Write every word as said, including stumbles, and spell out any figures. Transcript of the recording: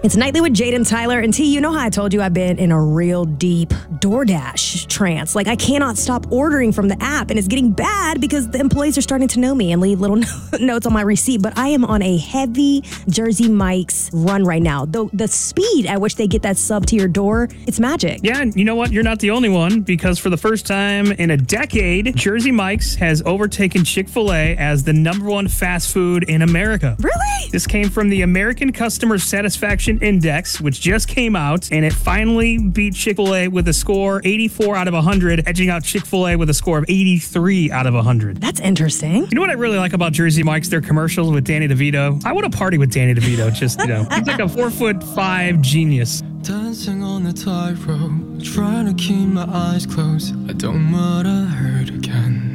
It's Nightly with Jade and Tyler. And T, you know how I told you I've been in a real deep DoorDash trance. Like, I cannot stop ordering from the app, and it's getting bad because the employees are starting to know me and leave little notes on my receipt. But I am on a heavy Jersey Mike's run right now. The, the speed at which they get that sub to your door, it's magic. Yeah, and you know what? You're not the only one, because for the first time in a decade, Jersey Mike's has overtaken Chick-fil-A as the number one fast food in America. Really? This came from the American Customer Satisfaction Index, which just came out, and it finally beat Chick-fil-A with a score eighty-four out of one hundred, edging out Chick-fil-A with a score of eighty-three out of one hundred. That's interesting. You know what I really like about Jersey Mike's? Their commercials with Danny DeVito. I want to party with Danny DeVito. Just, you know, he's like a four foot five genius. Dancing on the tightrope, trying to keep my eyes closed. I don't want to hurt again.